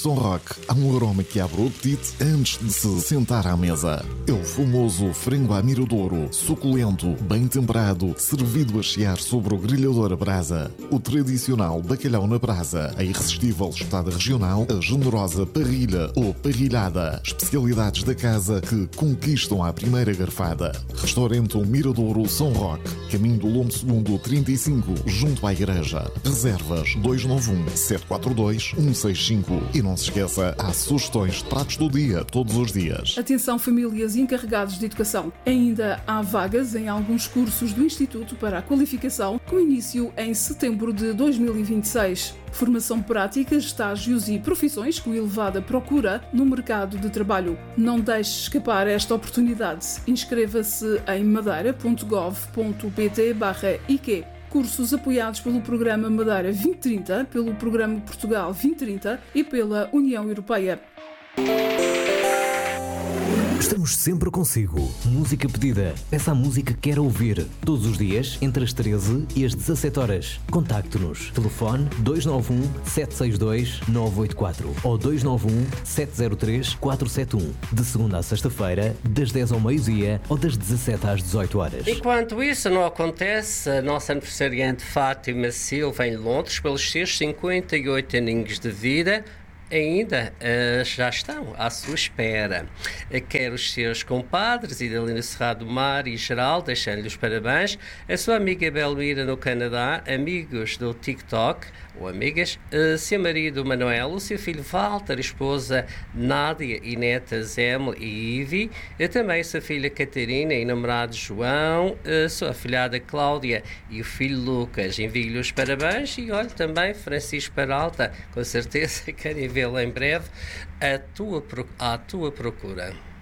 São Roque há um aroma que abre o apetite antes de se sentar à mesa. É o famoso frango à miradouro, suculento, bem temperado, servido a chiar sobre o grelhador a brasa. O tradicional bacalhau na brasa, a irresistível espetada regional, a generosa parrilha ou parrilhada. Especialidades da casa que conquistam à primeira garfada. Restaurante Miradouro São Roque, caminho do Lombo Segundo 35, junto à igreja. Reservas 291-742-165. E não se esqueça, há sugestões de pratos do dia, todos os dias. Atenção famílias e encarregados de educação. Ainda há vagas em alguns cursos do Instituto para a Qualificação, com início em setembro de 2026. Formação prática, estágios e profissões com elevada procura no mercado de trabalho. Não deixe escapar esta oportunidade. Inscreva-se em madeira.gov.pt/IQ. Cursos apoiados pelo Programa Madeira 2030, pelo Programa Portugal 2030 e pela União Europeia. Estamos sempre consigo. Música pedida. Peça a música que quer ouvir. Todos os dias, entre as 13 e as 17 horas. Contacte-nos. Telefone 291-762-984 ou 291-703-471. De segunda a sexta-feira, das 10 ao meio-dia ou das 17 às 18 horas. Enquanto isso não acontece, a nossa aniversariante Fátima Silva, em Londres, pelos seus 58 aninhos de vida, ainda já estão à sua espera. Quer os seus compadres, Idalina Serrado do Mar e geral, deixando-lhe os parabéns. A sua amiga Belmira no Canadá, amigos do TikTok, ou amigas, seu marido Manuel, o seu filho Walter, esposa Nádia e netas Emily e Ivy, também sua filha Catarina e namorado João, sua afilhada Cláudia e o filho Lucas. Envio-lhe os parabéns e olha também Francisco Peralta, com certeza querem vê-lo em breve à tua procura.